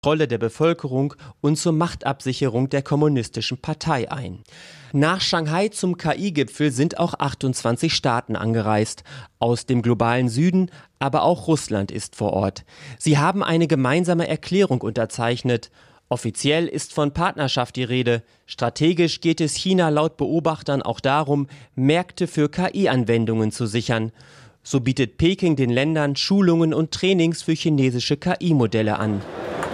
Rolle der Bevölkerung und zur Machtabsicherung der Kommunistischen Partei ein. Nach Shanghai zum KI-Gipfel sind auch 28 Staaten angereist. Aus dem globalen Süden, aber auch Russland ist vor Ort. Sie haben eine gemeinsame Erklärung unterzeichnet. Offiziell ist von Partnerschaft die Rede. Strategisch geht es China laut Beobachtern auch darum, Märkte für KI-Anwendungen zu sichern. So bietet Peking den Ländern Schulungen und Trainings für chinesische KI-Modelle an.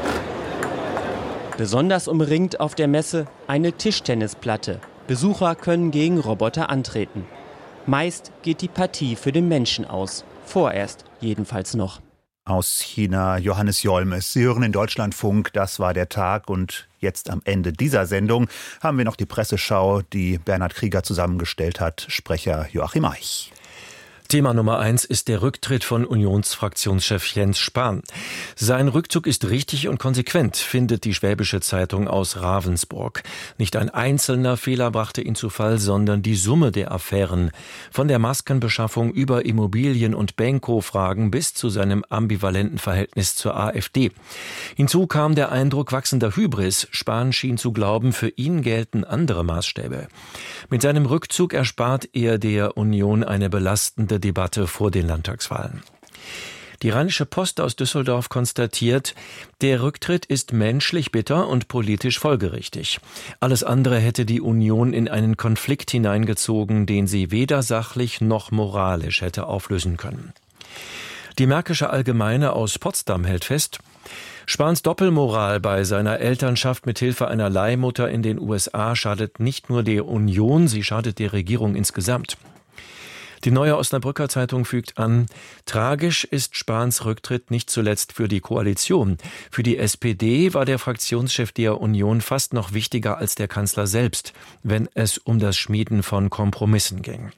Besonders umringt auf der Messe eine Tischtennisplatte. Besucher können gegen Roboter antreten. Meist geht die Partie für den Menschen aus. Vorerst jedenfalls noch. Aus China, Johannes Jolmes. Sie hören den Deutschlandfunk, das war der Tag. Und jetzt am Ende dieser Sendung haben wir noch die Presseschau, die Bernhard Krieger zusammengestellt hat. Sprecher Joachim Eich. Thema Nummer 1 ist der Rücktritt von Unionsfraktionschef Jens Spahn. Sein Rückzug ist richtig und konsequent, findet die Schwäbische Zeitung aus Ravensburg. Nicht ein einzelner Fehler brachte ihn zu Fall, sondern die Summe der Affären. Von der Maskenbeschaffung über Immobilien- und Benko-Fragen bis zu seinem ambivalenten Verhältnis zur AfD. Hinzu kam der Eindruck wachsender Hybris. Spahn schien zu glauben, für ihn gelten andere Maßstäbe. Mit seinem Rückzug erspart er der Union eine belastende Debatte vor den Landtagswahlen. Die Rheinische Post aus Düsseldorf konstatiert, der Rücktritt ist menschlich bitter und politisch folgerichtig. Alles andere hätte die Union in einen Konflikt hineingezogen, den sie weder sachlich noch moralisch hätte auflösen können. Die Märkische Allgemeine aus Potsdam hält fest, Spahns Doppelmoral bei seiner Elternschaft mit Hilfe einer Leihmutter in den USA schadet nicht nur der Union, sie schadet der Regierung insgesamt. Die Neue Osnabrücker Zeitung fügt an, tragisch ist Spahns Rücktritt nicht zuletzt für die Koalition. Für die SPD war der Fraktionschef der Union fast noch wichtiger als der Kanzler selbst, wenn es um das Schmieden von Kompromissen ging.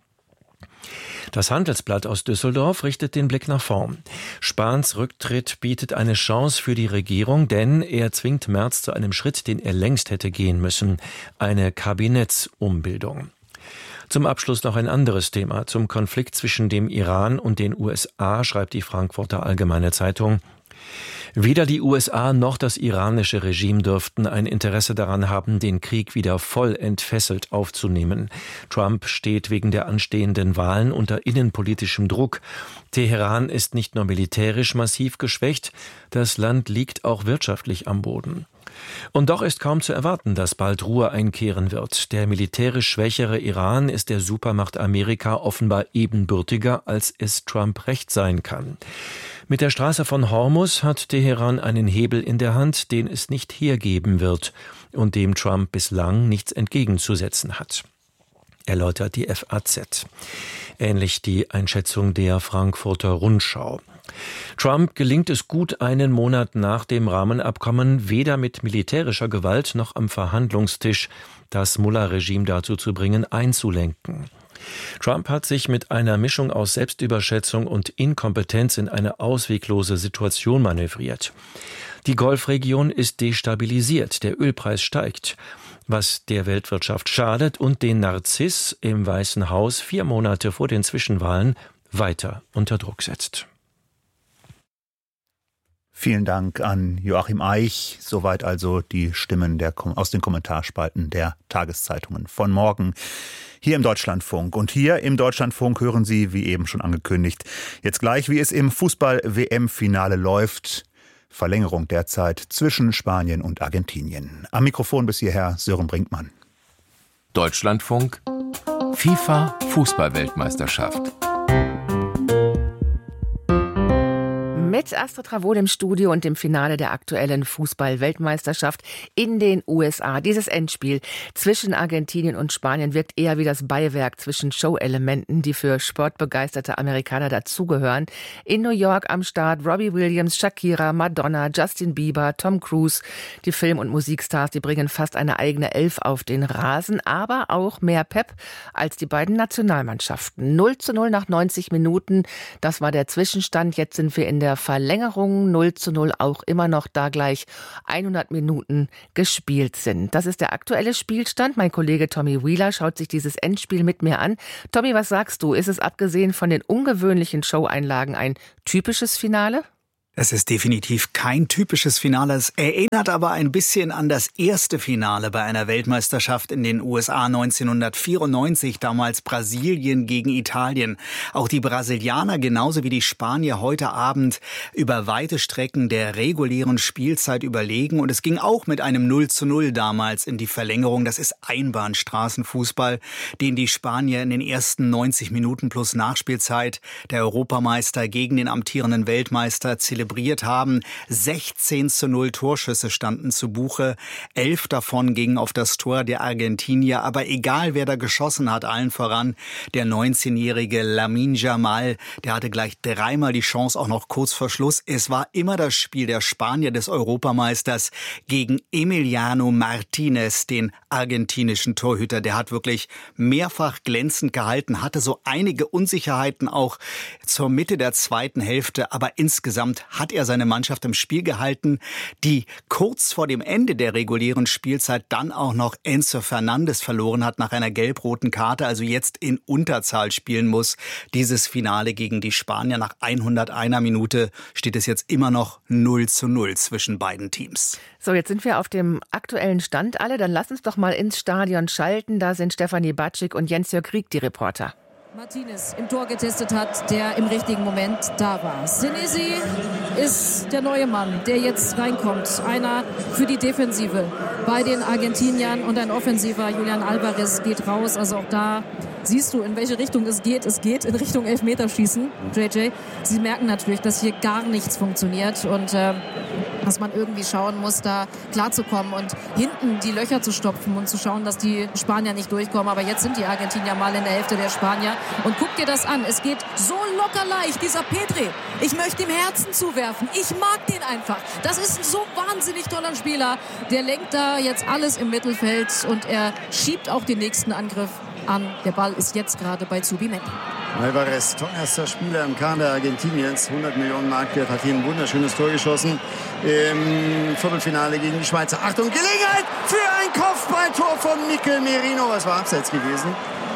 Das Handelsblatt aus Düsseldorf richtet den Blick nach vorn. Spahns Rücktritt bietet eine Chance für die Regierung, denn er zwingt Merz zu einem Schritt, den er längst hätte gehen müssen, eine Kabinettsumbildung. Zum Abschluss noch ein anderes Thema. Zum Konflikt zwischen dem Iran und den USA schreibt die Frankfurter Allgemeine Zeitung, weder die USA noch das iranische Regime dürften ein Interesse daran haben, den Krieg wieder voll entfesselt aufzunehmen. Trump steht wegen der anstehenden Wahlen unter innenpolitischem Druck. Teheran ist nicht nur militärisch massiv geschwächt, das Land liegt auch wirtschaftlich am Boden. Und doch ist kaum zu erwarten, dass bald Ruhe einkehren wird. Der militärisch schwächere Iran ist der Supermacht Amerika offenbar ebenbürtiger, als es Trump recht sein kann. Mit der Straße von Hormuz hat Teheran einen Hebel in der Hand, den es nicht hergeben wird und dem Trump bislang nichts entgegenzusetzen hat, erläutert die FAZ. Ähnlich die Einschätzung der Frankfurter Rundschau. Trump gelingt es gut einen Monat nach dem Rahmenabkommen weder mit militärischer Gewalt noch am Verhandlungstisch das Mullah-Regime dazu zu bringen, einzulenken. Trump hat sich mit einer Mischung aus Selbstüberschätzung und Inkompetenz in eine ausweglose Situation manövriert. Die Golfregion ist destabilisiert, der Ölpreis steigt, was der Weltwirtschaft schadet und den Narziss im Weißen Haus 4 Monate vor den Zwischenwahlen weiter unter Druck setzt. Vielen Dank an Joachim Eich. Soweit also die Stimmen aus den Kommentarspalten der Tageszeitungen von morgen hier im Deutschlandfunk. Und hier im Deutschlandfunk hören Sie, wie eben schon angekündigt, jetzt gleich, wie es im Fußball-WM-Finale läuft. Verlängerung derzeit zwischen Spanien und Argentinien. Am Mikrofon bis hierher Sören Brinkmann. Deutschlandfunk FIFA-Fußball-Weltmeisterschaft. Mit Astrid Ravoul im Studio und dem Finale der aktuellen Fußball-Weltmeisterschaft in den USA. Dieses Endspiel zwischen Argentinien und Spanien wirkt eher wie das Beiwerk zwischen Show-Elementen, die für sportbegeisterte Amerikaner dazugehören. In New York am Start Robbie Williams, Shakira, Madonna, Justin Bieber, Tom Cruise. Die Film- und Musikstars, die bringen fast eine eigene Elf auf den Rasen, aber auch mehr Pep als die beiden Nationalmannschaften. 0:0 nach 90 Minuten, das war der Zwischenstand. Jetzt sind wir in der Verlängerung, 0:0, auch immer noch da gleich 100 Minuten gespielt sind. Das ist der aktuelle Spielstand. Mein Kollege Tommy Wheeler schaut sich dieses Endspiel mit mir an. Tommy, was sagst du? Ist es abgesehen von den ungewöhnlichen Showeinlagen ein typisches Finale? Es ist definitiv kein typisches Finale. Es erinnert aber ein bisschen an das erste Finale bei einer Weltmeisterschaft in den USA 1994, damals Brasilien gegen Italien. Auch die Brasilianer, genauso wie die Spanier, heute Abend über weite Strecken der regulären Spielzeit überlegen. Und es ging auch mit einem 0:0 damals in die Verlängerung. Das ist Einbahnstraßenfußball, den die Spanier in den ersten 90 Minuten plus Nachspielzeit der Europameister gegen den amtierenden Weltmeister zelebriert haben. 16:0 Torschüsse standen zu Buche. 11 davon gingen auf das Tor der Argentinier. Aber egal, wer da geschossen hat, allen voran der 19-jährige Lamine Yamal. Der hatte gleich dreimal die Chance, auch noch kurz vor Schluss. Es war immer das Spiel der Spanier, des Europameisters, gegen Emiliano Martinez, den argentinischen Torhüter. Der hat wirklich mehrfach glänzend gehalten, hatte so einige Unsicherheiten auch zur Mitte der zweiten Hälfte. Aber insgesamt hat er seine Mannschaft im Spiel gehalten, die kurz vor dem Ende der regulären Spielzeit dann auch noch Enzo Fernandes verloren hat nach einer gelb-roten Karte, also jetzt in Unterzahl spielen muss. Dieses Finale gegen die Spanier. Nach 101 Minute steht es jetzt immer noch 0:0 zwischen beiden Teams. So, jetzt sind wir auf dem aktuellen Stand alle. Dann lass uns doch mal ins Stadion schalten. Da sind Stefanie Batschik und Jens-Jörg Rieck, die Reporter. Martinez im Tor getestet hat, der im richtigen Moment da war. Senesi ist der neue Mann, der jetzt reinkommt. Einer für die Defensive bei den Argentiniern und ein offensiver Julian Alvarez geht raus. Also auch da siehst du, in welche Richtung es geht. Es geht in Richtung Elfmeterschießen, JJ. Sie merken natürlich, dass hier gar nichts funktioniert und dass man irgendwie schauen muss, da klarzukommen und hinten die Löcher zu stopfen und zu schauen, dass die Spanier nicht durchkommen. Aber jetzt sind die Argentinier mal in der Hälfte der Spanier. Und guck dir das an. Es geht so locker leicht. Dieser Pedri, ich möchte ihm Herzen zuwerfen. Ich mag den einfach. Das ist ein so wahnsinnig toller Spieler. Der lenkt da jetzt alles im Mittelfeld und er schiebt auch den nächsten Angriff an. Der Ball ist jetzt gerade bei Zubimendi. Alvarez, teuerster Spieler im Kader Argentiniens, 100 Millionen Mark wert, hat hier ein wunderschönes Tor geschossen im Viertelfinale gegen die Schweizer. Achtung, Gelegenheit für ein Kopfballtor von Mikel Merino. Es war abseits gewesen.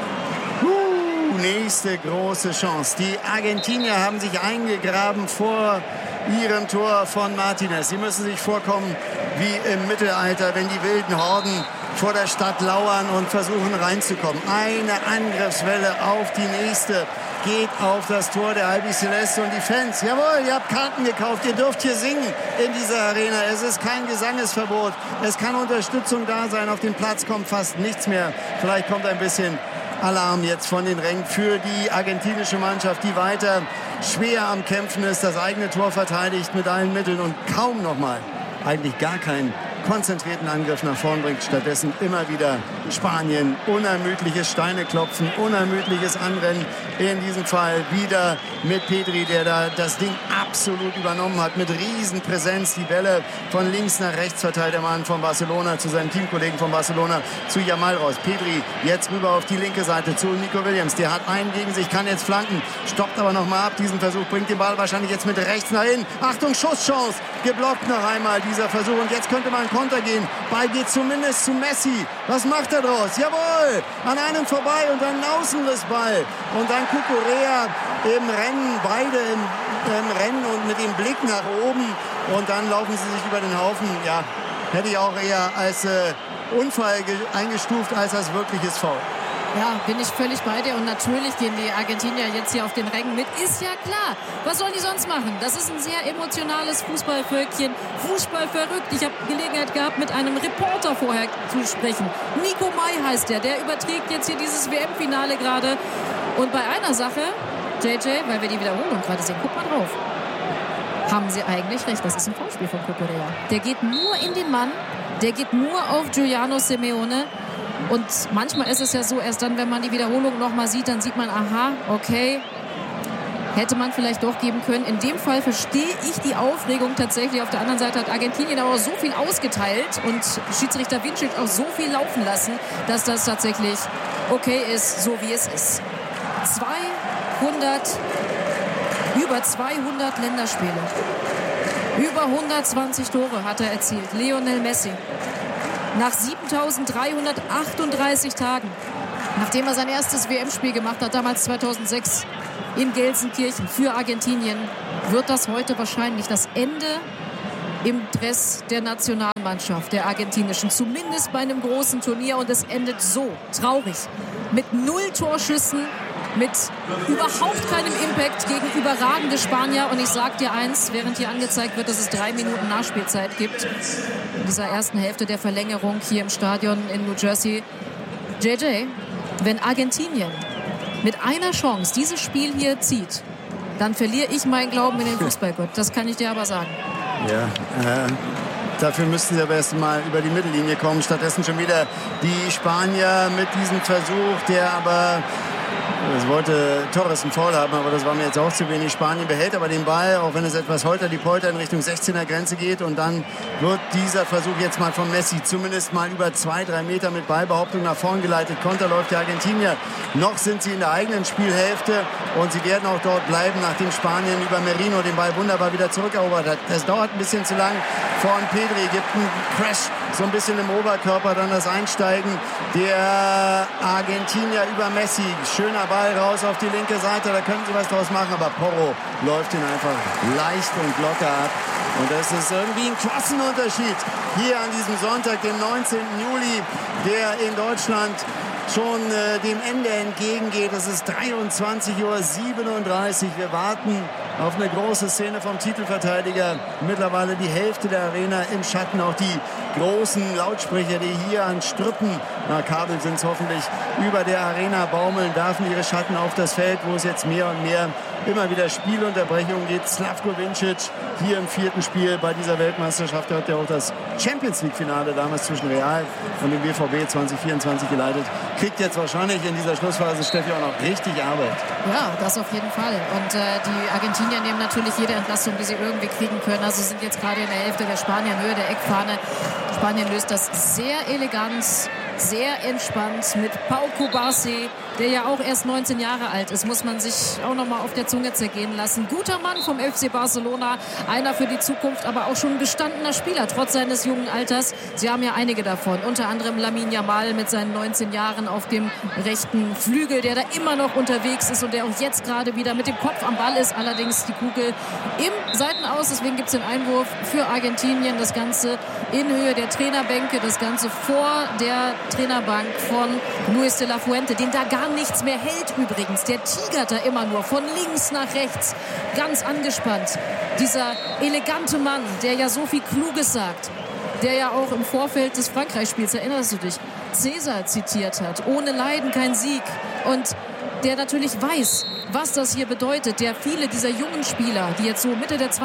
Nächste große Chance. Die Argentinier haben sich eingegraben vor ihrem Tor von Martinez. Sie müssen sich vorkommen wie im Mittelalter, wenn die wilden Horden vor der Stadt lauern und versuchen reinzukommen. Eine Angriffswelle auf die nächste geht auf das Tor der Albiceleste und die Fans. Jawohl, ihr habt Karten gekauft, ihr dürft hier singen in dieser Arena. Es ist kein Gesangesverbot, es kann Unterstützung da sein. Auf den Platz kommt fast nichts mehr. Vielleicht kommt ein bisschen Alarm jetzt von den Rängen für die argentinische Mannschaft, die weiter schwer am Kämpfen ist, das eigene Tor verteidigt mit allen Mitteln und kaum nochmal, eigentlich gar keinen konzentrierten Angriff nach vorn bringt. Stattdessen immer wieder Spanien. Unermüdliches Steineklopfen, unermüdliches Anrennen. In diesem Fall wieder mit Pedri, der da das Ding absolut übernommen hat. Mit Riesenpräsenz. Die Bälle von links nach rechts verteilt der Mann von Barcelona zu seinem Teamkollegen von Barcelona, zu Yamal raus. Pedri jetzt rüber auf die linke Seite zu Nico Williams. Der hat einen gegen sich, kann jetzt flanken. Stoppt aber nochmal ab. Diesen Versuch bringt den Ball wahrscheinlich jetzt mit rechts nach innen. Achtung, Schusschance. Geblockt noch einmal dieser Versuch. Und jetzt könnte man Konter gehen. Ball geht zumindest zu Messi. Was macht er draus? Jawohl! An einem vorbei und dann ein Außenrissball. Und dann Cucurella im Rennen. Beide im Rennen und mit dem Blick nach oben. Und dann laufen sie sich über den Haufen. Ja, hätte ich auch eher als Unfall eingestuft, als als wirkliches Foul. Ja, bin ich völlig bei dir. Und natürlich gehen die Argentinier jetzt hier auf den Rängen mit. Ist ja klar. Was sollen die sonst machen? Das ist ein sehr emotionales Fußballvölkchen. Fußball verrückt. Ich habe Gelegenheit gehabt, mit einem Reporter vorher zu sprechen. Nico May heißt der. Der überträgt jetzt hier dieses WM-Finale gerade. Und bei einer Sache, JJ, weil wir die Wiederholung gerade sehen, guck mal drauf. Haben sie eigentlich recht. Das ist ein Foulspiel von Cucurella. Der geht nur in den Mann. Der geht nur auf Giuliano Simeone. Und manchmal ist es ja so, erst dann, wenn man die Wiederholung noch mal sieht, dann sieht man, aha, okay, hätte man vielleicht doch geben können. In dem Fall verstehe ich die Aufregung tatsächlich. Auf der anderen Seite hat Argentinien aber so viel ausgeteilt und Schiedsrichter Vincic auch so viel laufen lassen, dass das tatsächlich okay ist, so wie es ist. Über 200 Länderspiele. Über 120 Tore hat er erzielt. Lionel Messi. Nach 7.338 Tagen, nachdem er sein erstes WM-Spiel gemacht hat, damals 2006, in Gelsenkirchen für Argentinien wird das heute wahrscheinlich das Ende im Dress der Nationalmannschaft der argentinischen, zumindest bei einem großen Turnier, und es endet so traurig mit 0 Torschüssen, mit überhaupt keinem Impact gegen überragende Spanier. Und ich sag dir eins, während hier angezeigt wird, dass es 3 Minuten Nachspielzeit gibt in dieser ersten Hälfte der Verlängerung hier im Stadion in New Jersey. JJ, wenn Argentinien mit einer Chance dieses Spiel hier zieht, dann verliere ich meinen Glauben in den Fußballgott. Das kann ich dir aber sagen. Ja, dafür müssten sie aber erst mal über die Mittellinie kommen. Stattdessen schon wieder die Spanier mit diesem Versuch, der aber... Es wollte Torres einen Foul haben, aber das war mir jetzt auch zu wenig. Spanien behält aber den Ball, auch wenn es etwas holter-die-polter in Richtung 16er Grenze geht. Und dann wird dieser Versuch jetzt mal von Messi zumindest mal über 2-3 Meter mit Ballbehauptung nach vorn geleitet. Konter läuft der Argentinier. Noch sind sie in der eigenen Spielhälfte und sie werden auch dort bleiben, nachdem Spanien über Merino den Ball wunderbar wieder zurückerobert hat. Das dauert ein bisschen zu lang. Vorn Pedri gibt einen Crash, so ein bisschen im Oberkörper, dann das Einsteigen der Argentinier über Messi. Schöner Ball raus auf die linke Seite, da können sie was draus machen, aber Porro läuft ihn einfach leicht und locker ab. Und das ist irgendwie ein Klassenunterschied hier an diesem Sonntag, dem 19. Juli, der in Deutschland schon dem Ende entgegengeht. Es ist 23:37 Uhr. Wir warten auf eine große Szene vom Titelverteidiger. Mittlerweile die Hälfte der Arena im Schatten. Auch die großen Lautsprecher, die hier an Strippen, Kabel sind es hoffentlich, über der Arena baumeln, werfen ihre Schatten auf das Feld, wo es jetzt mehr und mehr immer wieder Spielunterbrechungen gibt. Slavko Vincic hier im 4. Spiel bei dieser Weltmeisterschaft. Er hat ja auch das Champions-League-Finale damals zwischen Real und dem BVB 2024 geleitet. Kriegt jetzt wahrscheinlich in dieser Schlussphase, Steffi, auch noch richtig Arbeit. Ja, das auf jeden Fall. Und die Argentinier nehmen natürlich jede Entlastung, die sie irgendwie kriegen können. Also sind jetzt gerade in der Hälfte der Spanier in Höhe der Eckfahne. Spanien löst das sehr elegant, sehr entspannt mit Pau Cubarsí, der ja auch erst 19 Jahre alt ist, muss man sich auch noch mal auf der Zunge zergehen lassen. Guter Mann vom FC Barcelona, einer für die Zukunft, aber auch schon ein gestandener Spieler, trotz seines jungen Alters. Sie haben ja einige davon, unter anderem Lamine Yamal mit seinen 19 Jahren auf dem rechten Flügel, der da immer noch unterwegs ist und der auch jetzt gerade wieder mit dem Kopf am Ball ist. Allerdings die Kugel im Seitenaus, deswegen gibt es den Einwurf für Argentinien. Das Ganze in Höhe der Trainerbänke, das Ganze vor der Trainerbank von Luis de la Fuente, den da gar nichts mehr hält übrigens. Der tigert da immer nur von links nach rechts, ganz angespannt. Dieser elegante Mann, der ja so viel Kluges sagt, der ja auch im Vorfeld des Frankreich-Spiels, erinnerst du dich, Cäsar zitiert hat, ohne Leiden kein Sieg, und der natürlich weiß, was das hier bedeutet, der viele dieser jungen Spieler, die jetzt so Mitte der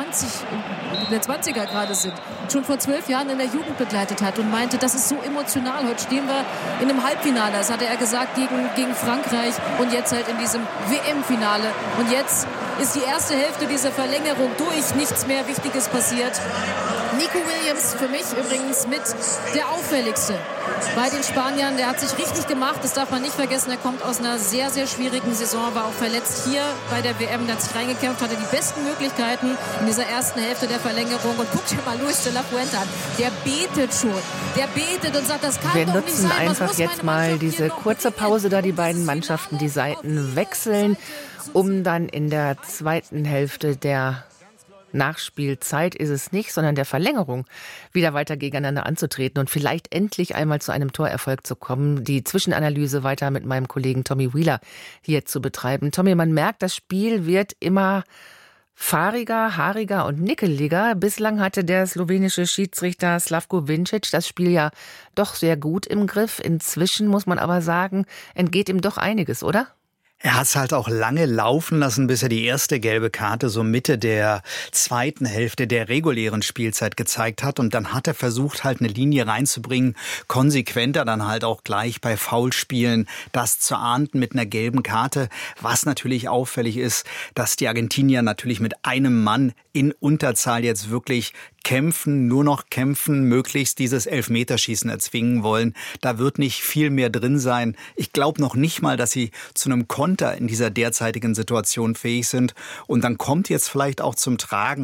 20er gerade sind, schon vor 12 Jahren in der Jugend begleitet hat und meinte, das ist so emotional. Heute stehen wir in einem Halbfinale, das hatte er gesagt, gegen Frankreich, und jetzt halt in diesem WM-Finale. Und jetzt ist die erste Hälfte dieser Verlängerung durch, nichts mehr Wichtiges passiert. Nico Williams für mich übrigens mit der auffälligste bei den Spaniern. Der hat sich richtig gemacht, das darf man nicht vergessen. Er kommt aus einer sehr, sehr schwierigen Saison, war auch verletzt hier bei der WM. Der hat sich reingekämpft, hatte die besten Möglichkeiten in dieser ersten Hälfte der Verlängerung. Und guck dir mal Luis de la Fuente an. Der betet schon. Der betet und sagt, das kann Wir doch nicht sein. nutzen einfach jetzt mal diese kurze Pause, da die beiden Mannschaften die Seiten wechseln, um dann in der zweiten Hälfte der Nachspielzeit ist es nicht, sondern der Verlängerung wieder weiter gegeneinander anzutreten und vielleicht endlich einmal zu einem Torerfolg zu kommen. Die Zwischenanalyse weiter mit meinem Kollegen Tommy Wheeler hier zu betreiben. Tommy, man merkt, das Spiel wird immer fahriger, haariger und nickeliger. Bislang hatte der slowenische Schiedsrichter Slavko Vincic das Spiel ja doch sehr gut im Griff. Inzwischen muss man aber sagen, entgeht ihm doch einiges, oder? Er hat es halt auch lange laufen lassen, bis er die erste gelbe Karte so Mitte der zweiten Hälfte der regulären Spielzeit gezeigt hat. Und dann hat er versucht, halt eine Linie reinzubringen, konsequenter dann halt auch gleich bei Foulspielen das zu ahnden mit einer gelben Karte. Was natürlich auffällig ist, dass die Argentinier natürlich mit einem Mann in Unterzahl jetzt wirklich kämpfen, nur noch kämpfen, möglichst dieses Elfmeterschießen erzwingen wollen. Da wird nicht viel mehr drin sein. Ich glaube noch nicht mal, dass sie zu einem Konter Konter in dieser derzeitigen Situation fähig sind. Und dann kommt jetzt vielleicht zum Tragen,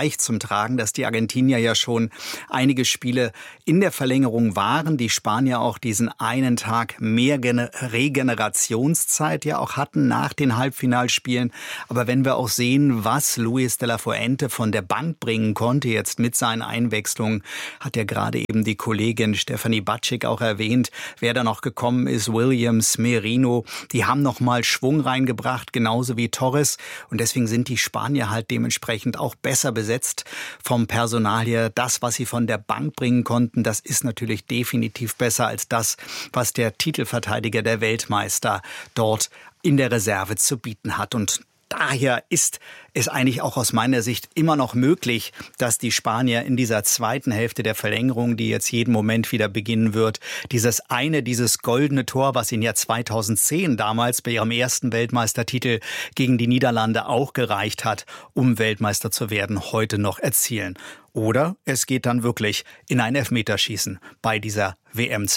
dass die Argentinier ja schon einige Spiele in der Verlängerung waren, die Spanier auch diesen einen Tag mehr Regenerationszeit ja auch hatten nach den Halbfinalspielen. Aber wenn wir auch sehen, was Luis de la Fuente von der Bank bringen konnte, jetzt mit seinen Einwechslungen, hat ja gerade eben die Kollegin Stefanie Batschik auch erwähnt, wer da noch gekommen ist, Williams, Merino, die haben noch mal Schwung reingebracht, genauso wie Torres. Und deswegen sind die Spanier halt dementsprechend auch besser besetzt vom Personal her. Das, was sie von der Bank bringen konnten, das ist natürlich definitiv besser als das, was der Titelverteidiger, der Weltmeister, dort in der Reserve zu bieten hat. Und daher ist es eigentlich auch aus meiner Sicht immer noch möglich, dass die Spanier in dieser zweiten Hälfte der Verlängerung, die jetzt jeden Moment wieder beginnen wird, dieses goldene Tor, was ihnen ja 2010 damals bei ihrem ersten Weltmeistertitel gegen die Niederlande auch gereicht hat, um Weltmeister zu werden, heute noch erzielen. Oder es geht dann wirklich in ein Elfmeterschießen bei dieser WM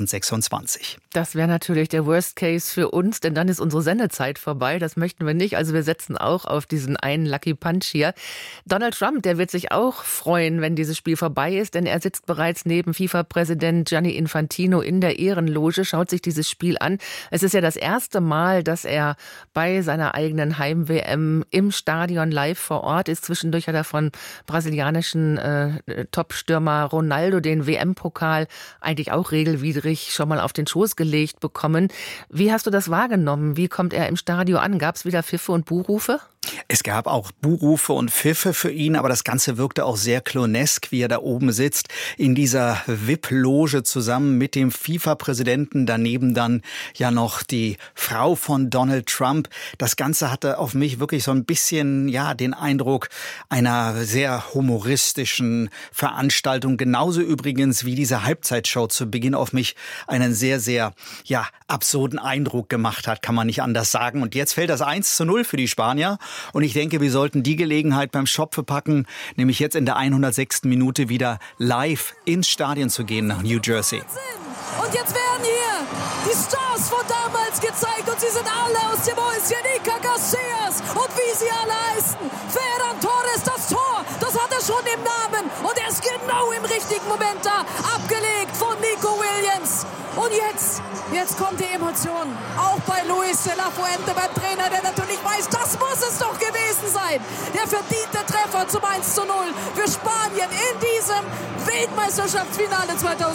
2026. Das wäre natürlich der Worst Case für uns, denn dann ist unsere Sendezeit vorbei. Das möchten wir nicht. Also wir setzen auch auf diesen einen Lucky Punch hier. Donald Trump, der wird sich auch freuen, wenn dieses Spiel vorbei ist, denn er sitzt bereits neben FIFA-Präsident Gianni Infantino in der Ehrenloge, schaut sich dieses Spiel an. Es ist ja das erste Mal, dass er bei seiner eigenen Heim-WM im Stadion live vor Ort ist. Zwischendurch hat er von brasilianischen Top-Stürmer Ronaldo den WM-Pokal eigentlich auch regelwidrig schon mal auf den Schoß gelegt bekommen. Wie hast du das wahrgenommen? Wie kommt er im Stadion an? Gab es wieder Pfiffe und Buhrufe? Es gab auch Buhrufe und Pfiffe für ihn, aber das Ganze wirkte auch sehr clownesk, wie er da oben sitzt, in dieser VIP-Loge zusammen mit dem FIFA-Präsidenten, daneben dann ja noch die Frau von Donald Trump. Das Ganze hatte auf mich wirklich so ein bisschen, den Eindruck einer sehr humoristischen Veranstaltung, genauso übrigens wie diese Halbzeitshow zu Beginn auf mich einen sehr, sehr, absurden Eindruck gemacht hat, kann man nicht anders sagen. Und jetzt fällt das 1:0 für die Spanier. Und ich denke, wir sollten die Gelegenheit beim Schopfe packen, nämlich jetzt in der 106. Minute wieder live ins Stadion zu gehen nach New Jersey. Und jetzt werden hier die Stars von damals gezeigt und sie sind alle aus dem Häuschen. Iker Casillas und wie sie alle heißen. Ferran Torres, das Tor, das hat er schon im Namen. Und er ist genau im richtigen Moment da, abgelegt von Nico Williams. Und jetzt kommt die Emotion, auch bei Luis de la Fuente, beim Trainer, der natürlich weiß, das muss es doch gewesen sein. Der verdiente Treffer zum 1:0 für Spanien in diesem Weltmeisterschaftsfinale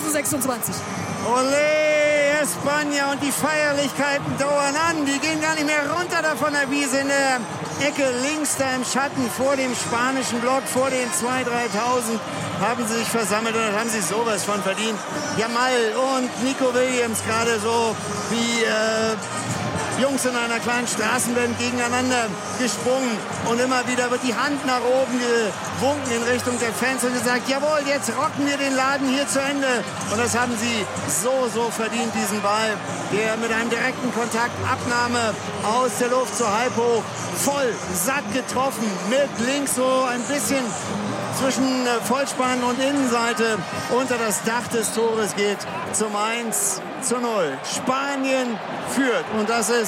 2026. Olé, España, und die Feierlichkeiten dauern an. Die gehen gar nicht mehr runter da von der Wiese in der Ecke links da im Schatten vor dem spanischen Block, vor den 2.000, 3.000 haben sie sich versammelt und dann haben sie sowas von verdient. Yamal und Nico Williams gerade so wie Jungs in einer kleinen Straßenband gegeneinander gesprungen und immer wieder wird die Hand nach oben gewunken in Richtung der Fans und gesagt, jawohl, jetzt rocken wir den Laden hier zu Ende. Und das haben sie so verdient, diesen Ball, der mit einem direkten Kontakt, Abnahme aus der Luft so halb hoch, voll, satt getroffen, mit links so ein bisschen zwischen Vollspann und Innenseite unter das Dach des Tores geht zum 1:0. Spanien führt und das ist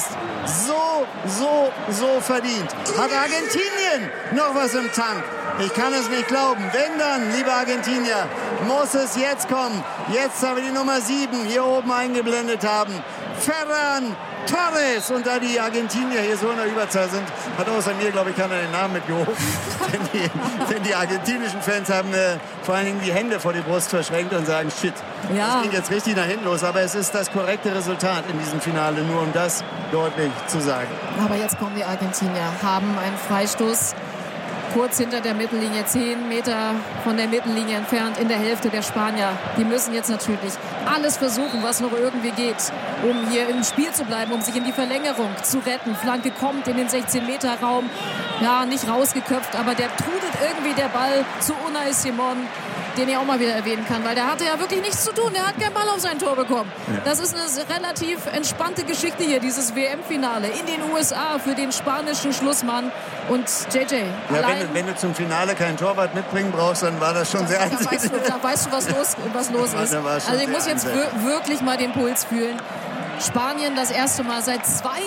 so verdient. Hat Argentinien noch was im Tank? Ich kann es nicht glauben. Wenn dann, liebe Argentinier, muss es jetzt kommen. Jetzt haben wir die Nummer 7 hier oben eingeblendet haben. Ferran Torres. Und da die Argentinier hier so in der Überzahl sind, hat außer mir, glaube ich, keiner den Namen mitgehoben. denn die argentinischen Fans haben vor allen Dingen die Hände vor die Brust verschränkt und sagen, shit, das ging jetzt richtig nach hinten los. Aber es ist das korrekte Resultat in diesem Finale, nur um das deutlich zu sagen. Aber jetzt kommen die Argentinier, haben einen Freistoß kurz hinter der Mittellinie, 10 Meter von der Mittellinie entfernt, in der Hälfte der Spanier. Die müssen jetzt natürlich alles versuchen, was noch irgendwie geht, um hier im Spiel zu bleiben, um sich in die Verlängerung zu retten. Flanke kommt in den 16-Meter-Raum, nicht rausgeköpft, aber der trudelt irgendwie der Ball zu Unai Simon, den ich auch mal wieder erwähnen kann, weil der hatte ja wirklich nichts zu tun. Der hat keinen Ball auf sein Tor bekommen. Ja. Das ist eine relativ entspannte Geschichte hier, dieses WM-Finale in den USA für den spanischen Schlussmann. Und JJ, wenn du zum Finale keinen Torwart mitbringen brauchst, dann war das schon sehr einseitig. Da weißt du, was los ist. Also ich muss jetzt wirklich mal den Puls fühlen. Spanien das erste Mal seit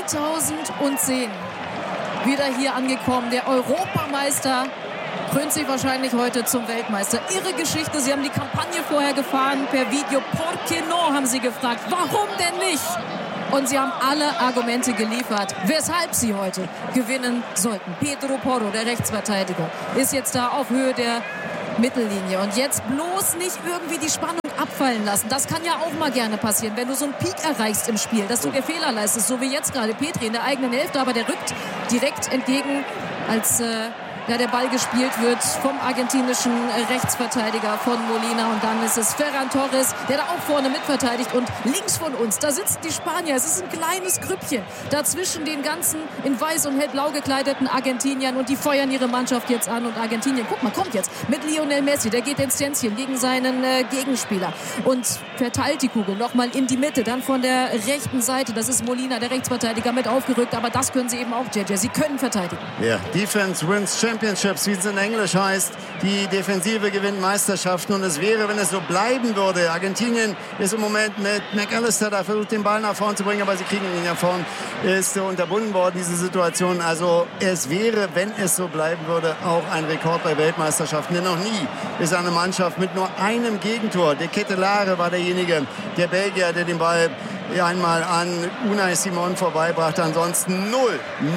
2010 wieder hier angekommen. Der Europameister krönt sich wahrscheinlich heute zum Weltmeister. Irre Geschichte. Sie haben die Kampagne vorher gefahren per Video. ¿Por qué no? Haben sie gefragt. Warum denn nicht? Und sie haben alle Argumente geliefert, weshalb sie heute gewinnen sollten. Pedro Porro, der Rechtsverteidiger, ist jetzt da auf Höhe der Mittellinie. Und jetzt bloß nicht irgendwie die Spannung abfallen lassen. Das kann ja auch mal gerne passieren, wenn du so einen Peak erreichst im Spiel, dass du dir Fehler leistest, so wie jetzt gerade Petri in der eigenen Hälfte, aber der rückt direkt entgegen, als der Ball gespielt wird vom argentinischen Rechtsverteidiger von Molina. Und dann ist es Ferran Torres, der da auch vorne mitverteidigt. Und links von uns, da sitzen die Spanier. Es ist ein kleines Grüppchen dazwischen den ganzen in weiß und hellblau gekleideten Argentiniern. Und die feuern ihre Mannschaft jetzt an. Und Argentinien, guck mal, kommt jetzt mit Lionel Messi. Der geht ins Tänzchen gegen seinen Gegenspieler und verteilt die Kugel nochmal in die Mitte. Dann von der rechten Seite, das ist Molina, der Rechtsverteidiger, mit aufgerückt. Aber das können sie eben auch, JJ. Sie können verteidigen. Ja, Defense wins Championships, wie es in Englisch heißt. Die Defensive gewinnt Meisterschaften und es wäre, wenn es so bleiben würde. Argentinien ist im Moment mit McAllister, da versucht den Ball nach vorn zu bringen, aber sie kriegen ihn nach vorn. Ist unterbunden worden, diese Situation. Also es wäre, wenn es so bleiben würde, auch ein Rekord bei Weltmeisterschaften. Denn noch nie ist eine Mannschaft mit nur einem Gegentor. De Ketelare war derjenige, der Belgier, der den Ball einmal an Unai Simon vorbeibrachte. Ansonsten null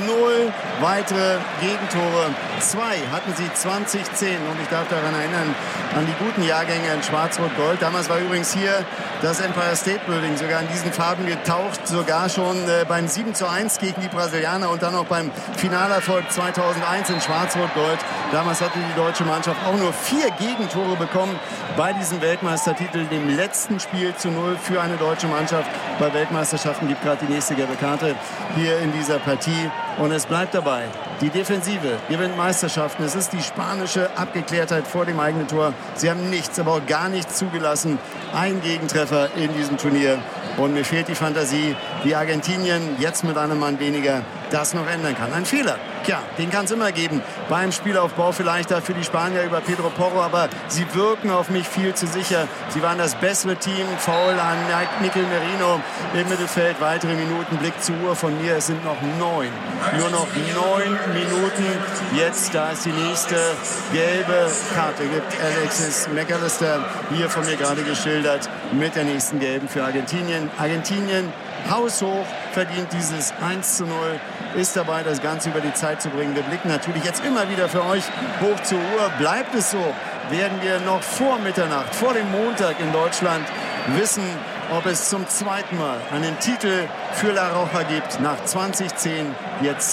weitere Gegentore. 2 hatten sie 2010 und ich darf daran erinnern, an die guten Jahrgänge in Schwarz-Rot-Gold. Damals war übrigens hier das Empire State Building sogar in diesen Farben getaucht, sogar schon beim 7:1 gegen die Brasilianer und dann auch beim Finalerfolg 2001 in Schwarz-Rot-Gold. Damals hatte die deutsche Mannschaft auch nur 4 Gegentore bekommen bei diesem Weltmeistertitel, dem letzten Spiel zu 0 für eine deutsche Mannschaft. Bei Weltmeisterschaften gibt gerade die nächste gelbe Karte hier in dieser Partie. Und es bleibt dabei. Die Defensive gewinnt Meisterschaften. Es ist die spanische Abgeklärtheit vor dem eigenen Tor. Sie haben nichts, aber auch gar nichts zugelassen. Ein Gegentreffer in diesem Turnier. Und mir fehlt die Fantasie, wie Argentinien jetzt mit einem Mann weniger das noch ändern kann. Ein Fehler, tja, den kann es immer geben. Beim Spielaufbau vielleicht da für die Spanier über Pedro Porro, aber sie wirken auf mich viel zu sicher. Sie waren das bessere Team. Foul an Mikel Merino im Mittelfeld. Weitere Minuten, Blick zur Uhr von mir. Es sind noch 9. Nur noch 9 Minuten. Jetzt, da ist die nächste gelbe Karte. Gibt Alexis McAllister hier von mir gerade geschildert mit der nächsten gelben für Argentinien. Argentinien haushoch verdient dieses 1:0, ist dabei, das Ganze über die Zeit zu bringen. Wir blicken natürlich jetzt immer wieder für euch hoch zur Uhr. Bleibt es so, werden wir noch vor Mitternacht, vor dem Montag in Deutschland wissen, ob es zum zweiten Mal einen Titel für La Roja gibt. Nach 2010, jetzt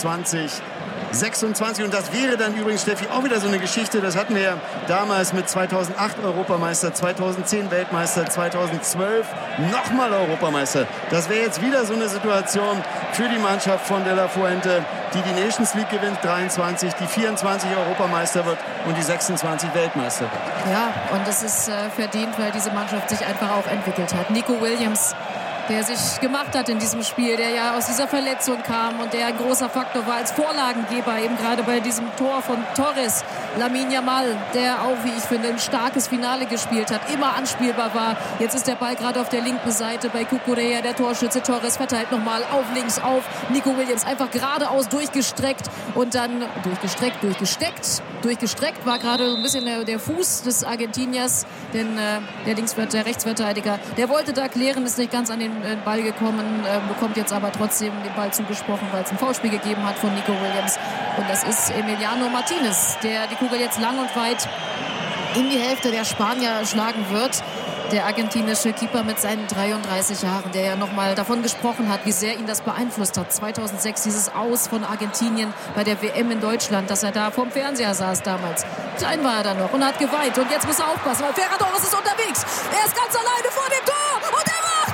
2026. Und das wäre dann übrigens, Steffi, auch wieder so eine Geschichte. Das hatten wir ja damals mit 2008 Europameister, 2010 Weltmeister, 2012 nochmal Europameister. Das wäre jetzt wieder so eine Situation für die Mannschaft von De La Fuente, die die Nations League gewinnt, 23, die 24 Europameister wird und die 26 Weltmeister wird. Ja, und das ist verdient, weil diese Mannschaft sich einfach auch entwickelt hat. Nico Williams, der sich gemacht hat in diesem Spiel, der ja aus dieser Verletzung kam und der ein großer Faktor war als Vorlagengeber, eben gerade bei diesem Tor von Torres. Lamine Yamal, der auch, wie ich finde, ein starkes Finale gespielt hat, immer anspielbar war. Jetzt ist der Ball gerade auf der linken Seite bei Cucurella, der Torschütze. Torres verteilt nochmal auf links auf Nico Williams, einfach geradeaus durchgestreckt und dann durchgestreckt war gerade so ein bisschen der Fuß des Argentiniers, denn der Rechtsverteidiger, der wollte da klären, ist nicht ganz an den Ball gekommen, bekommt jetzt aber trotzdem den Ball zugesprochen, weil es ein Foulspiel gegeben hat von Nico Williams. Und das ist Emiliano Martinez, der die Kugel jetzt lang und weit in die Hälfte der Spanier schlagen wird. Der argentinische Keeper mit seinen 33 Jahren, der ja nochmal davon gesprochen hat, wie sehr ihn das beeinflusst hat. 2006 dieses Aus von Argentinien bei der WM in Deutschland, dass er da vorm Fernseher saß damals. Klein war er dann noch und hat geweint. Und jetzt muss er aufpassen, weil Ferran Torres ist unterwegs. Er ist ganz alleine vor dem Tor und er macht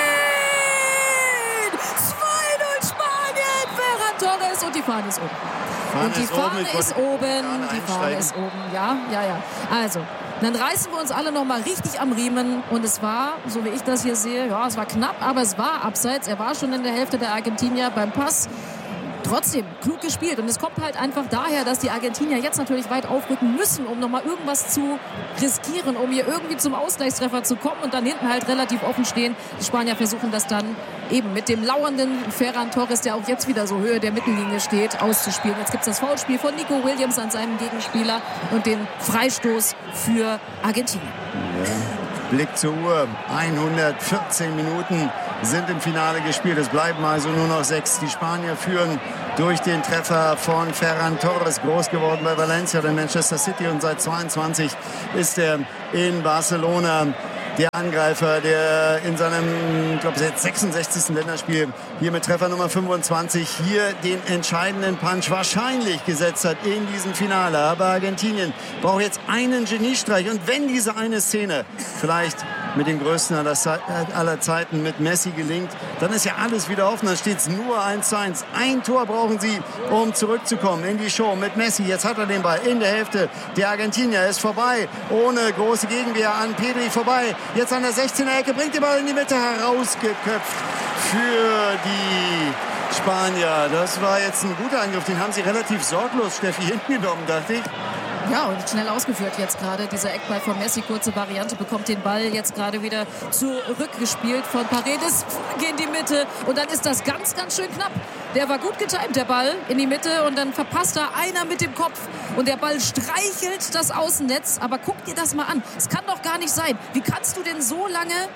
ihn! 2:0 Spanien, Ferran Torres und die Fahne ist oben. Die Fahne ist oben, ja. Also, dann reißen wir uns alle noch mal richtig am Riemen. Und es war, so wie ich das hier sehe, ja, es war knapp, aber es war abseits. Er war schon in der Hälfte der Argentinier beim Pass. trotzdem klug gespielt. Und es kommt halt einfach daher, dass die Argentinier jetzt natürlich weit aufrücken müssen, um nochmal irgendwas zu riskieren, um hier irgendwie zum Ausgleichstreffer zu kommen und dann hinten halt relativ offen stehen. Die Spanier versuchen das dann eben mit dem lauernden Ferran Torres, der auch jetzt wieder so Höhe der Mittellinie steht, auszuspielen. Jetzt gibt es das Foulspiel von Nico Williams an seinem Gegenspieler und den Freistoß für Argentinien. Ja. Blick zur Uhr. 114 Minuten sind im Finale gespielt. Es bleiben also nur noch 6. Die Spanier führen durch den Treffer von Ferran Torres, groß geworden bei Valencia oder Manchester City, und seit 22 ist er in Barcelona. Der Angreifer, der in seinem, ich glaube, 66. Länderspiel hier mit Treffer Nummer 25 hier den entscheidenden Punch wahrscheinlich gesetzt hat in diesem Finale. Aber Argentinien braucht jetzt einen Geniestreich. Und wenn diese eine Szene vielleicht mit dem größten aller Zeiten mit Messi gelingt, dann ist ja alles wieder offen. Dann steht es nur 1:1. Ein Tor brauchen sie, um zurückzukommen in die Show mit Messi. Jetzt hat er den Ball in der Hälfte der Argentinier. Ist vorbei, ohne große Gegenwehr an Pedri vorbei. Jetzt an der 16er-Ecke, bringt den Ball in die Mitte, herausgeköpft für die Spanier. Das war jetzt ein guter Angriff. Den haben sie relativ sorglos, Steffi, hinten genommen, dachte ich. Ja, und schnell ausgeführt jetzt gerade. Dieser Eckball von Messi, kurze Variante, bekommt den Ball jetzt gerade wieder zurückgespielt von Paredes in die Mitte. Und dann ist das ganz, ganz schön knapp. Der war gut getimt, der Ball in die Mitte. Und dann verpasst da einer mit dem Kopf. Und der Ball streichelt das Außennetz. Aber guck dir das mal an. Es kann doch gar nicht sein. Wie kannst du denn so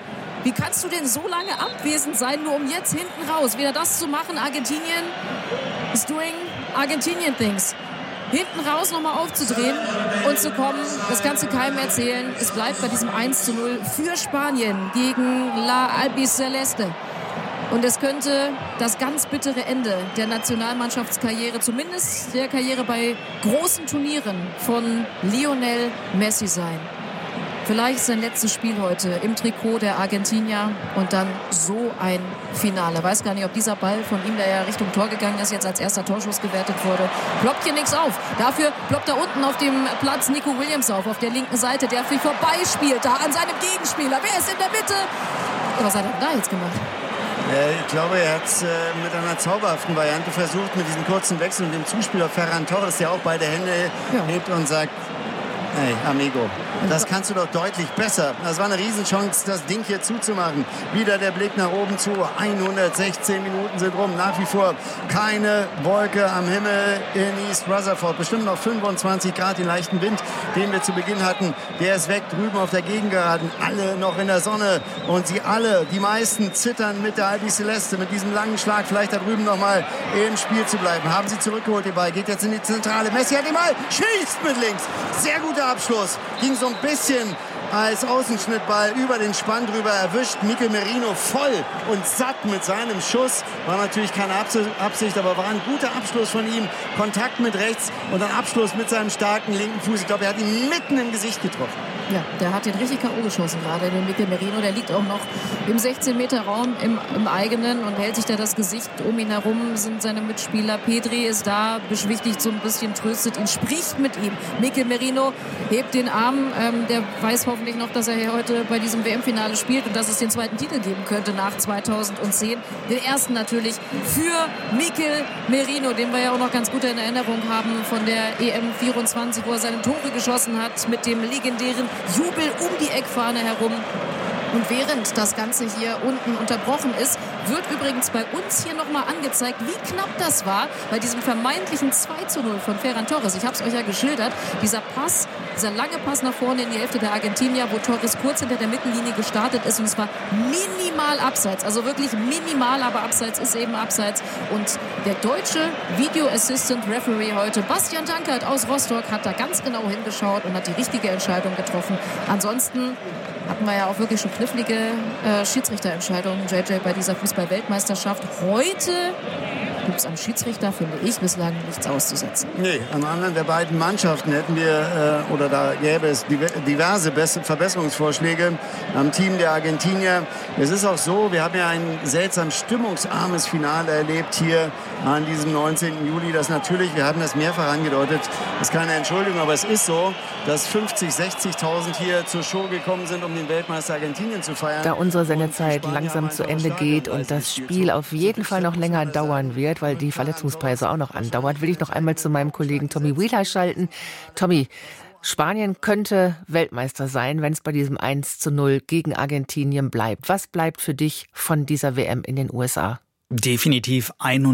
lange abwesend sein, nur um jetzt hinten raus wieder das zu machen? Argentinien is doing Argentinian things. Hinten raus nochmal aufzudrehen und zu kommen, das Ganze keinem erzählen. Es bleibt bei diesem 1:0 für Spanien gegen La Albiceleste. Und es könnte das ganz bittere Ende der Nationalmannschaftskarriere, zumindest der Karriere bei großen Turnieren von Lionel Messi sein. Vielleicht sein letztes Spiel heute im Trikot der Argentinier und dann so ein Finale. Weiß gar nicht, ob dieser Ball von ihm, der ja Richtung Tor gegangen ist, jetzt als erster Torschuss gewertet wurde. Ploppt hier nichts auf. Dafür ploppt da unten auf dem Platz Nico Williams auf der linken Seite, der sich vorbeispielt, da an seinem Gegenspieler. Wer ist in der Mitte? Was hat er da jetzt gemacht? Ich glaube, er hat es mit einer zauberhaften Variante versucht, mit diesem kurzen Wechsel und dem Zuspieler Ferran Torres, der auch beide Hände hebt und sagt: Hey, amigo, das kannst du doch deutlich besser. Das war eine Riesenchance, das Ding hier zuzumachen. Wieder der Blick nach oben zu. 116 Minuten sind rum. Nach wie vor keine Wolke am Himmel in East Rutherford. Bestimmt noch 25 Grad, den leichten Wind, den wir zu Beginn hatten. Der ist weg drüben auf der Gegengeraden. Alle noch in der Sonne. Und sie alle, die meisten, zittern mit der Albiceleste, mit diesem langen Schlag. Vielleicht da drüben noch mal im Spiel zu bleiben. Haben sie zurückgeholt, den Ball. Geht jetzt in die Zentrale. Messi hat den Ball. Schießt mit links. Sehr guter Abschluss. Ging so ein bisschen als Außenschnittball über den Spann drüber, erwischt Mikel Merino voll und satt mit seinem Schuss. War natürlich keine Absicht, aber war ein guter Abschluss von ihm. Kontakt mit rechts und dann Abschluss mit seinem starken linken Fuß. Ich glaube, er hat ihn mitten im Gesicht getroffen. Ja, der hat den richtig K.O. geschossen gerade, den Mikel Merino. Der liegt auch noch im 16-Meter-Raum im eigenen und hält sich da das Gesicht. Um ihn herum sind seine Mitspieler. Pedri ist da, beschwichtigt so ein bisschen, tröstet ihn, spricht mit ihm. Mikel Merino hebt den Arm. Der weiß hoffentlich noch, dass er hier heute bei diesem WM-Finale spielt und dass es den zweiten Titel geben könnte nach 2010. Den ersten natürlich für Mikel Merino, den wir ja auch noch ganz gut in Erinnerung haben von der EM 24, wo er seine Tore geschossen hat mit dem legendären Jubel um die Eckfahne herum. Und während das Ganze hier unten unterbrochen ist, wird übrigens bei uns hier nochmal angezeigt, wie knapp das war bei diesem vermeintlichen 2:0 von Ferran Torres. Ich habe es euch ja geschildert. Dieser Pass, dieser lange Pass nach vorne in die Hälfte der Argentinier, wo Torres kurz hinter der Mittellinie gestartet ist. Und es war minimal abseits. Also wirklich minimal, aber abseits ist eben abseits. Und der deutsche Video Assistant Referee heute, Bastian Dankert aus Rostock, hat da ganz genau hingeschaut und hat die richtige Entscheidung getroffen. Ansonsten hatten wir ja auch wirklich schon knifflige Schiedsrichterentscheidungen, JJ, bei dieser Fußball-Weltmeisterschaft. Heute gibt es am Schiedsrichter, finde ich, bislang nichts auszusetzen. Nee, an anderen der beiden Mannschaften hätten wir, oder da gäbe es diverse Verbesserungsvorschläge am Team der Argentinier. Es ist auch so, wir haben ja ein seltsam stimmungsarmes Finale erlebt hier an diesem 19. Juli. Das natürlich, wir haben das mehrfach angedeutet, ist keine Entschuldigung, aber es ist so, dass 50.000, 60.000 hier zur Show gekommen sind, um den Weltmeister Argentinien zu feiern. Da unsere Sendezeit langsam zu Ende geht und das Spiel auf jeden Fall noch länger dauern wird, weil die Verletzungspause auch noch andauert, will ich noch einmal zu meinem Kollegen Tommy Wheeler schalten. Tommy, Spanien könnte Weltmeister sein, wenn es bei diesem 1:0 gegen Argentinien bleibt. Was bleibt für dich von dieser WM in den USA? Definitiv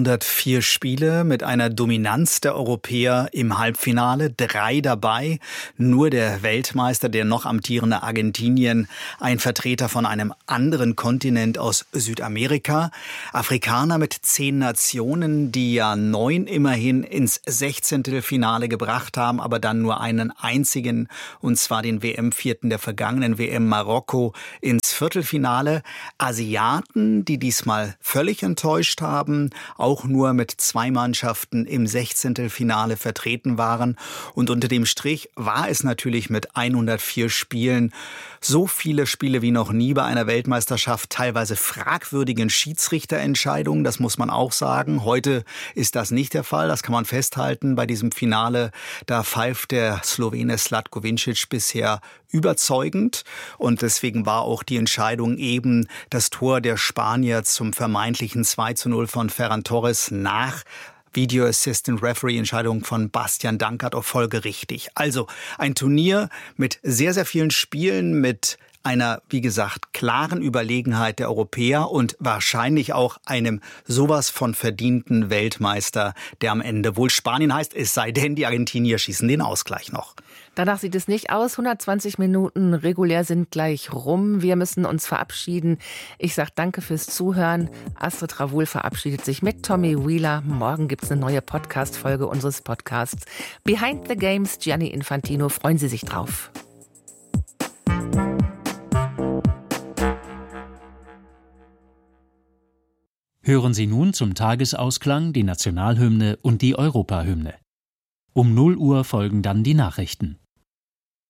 104 Spiele mit einer Dominanz der Europäer im Halbfinale, 3 dabei. Nur der Weltmeister, der noch amtierende Argentinien, ein Vertreter von einem anderen Kontinent aus Südamerika. Afrikaner mit 10 Nationen, die ja 9 immerhin ins 16. Finale gebracht haben, aber dann nur einen einzigen, und zwar den WM-Vierten der vergangenen WM Marokko, ins Viertelfinale. Asiaten, die diesmal völlig enttäuscht haben, auch nur mit 2 Mannschaften im 16. Finale vertreten waren. Und unter dem Strich war es natürlich mit 104 Spielen so viele Spiele wie noch nie bei einer Weltmeisterschaft, teilweise fragwürdigen Schiedsrichterentscheidungen, das muss man auch sagen. Heute ist das nicht der Fall, das kann man festhalten. Bei diesem Finale, da pfeift der Slowene Zlatko Vincic bisher überzeugend und deswegen war auch die Entscheidung eben das Tor der Spanier zum vermeintlichen 2:0 von Ferran Torres nach Video Assistant Referee Entscheidung von Bastian Dankert auch folgerichtig. Also ein Turnier mit sehr, sehr vielen Spielen, mit einer, wie gesagt, klaren Überlegenheit der Europäer und wahrscheinlich auch einem sowas von verdienten Weltmeister, der am Ende wohl Spanien heißt, es sei denn, die Argentinier schießen den Ausgleich noch. Danach sieht es nicht aus. 120 Minuten regulär sind gleich rum. Wir müssen uns verabschieden. Ich sage danke fürs Zuhören. Astrid Ravoul verabschiedet sich mit Tommy Wheeler. Morgen gibt es eine neue Podcast-Folge unseres Podcasts Behind the Games. Gianni Infantino, freuen Sie sich drauf. Hören Sie nun zum Tagesausklang die Nationalhymne und die Europahymne. Um 0 Uhr folgen dann die Nachrichten.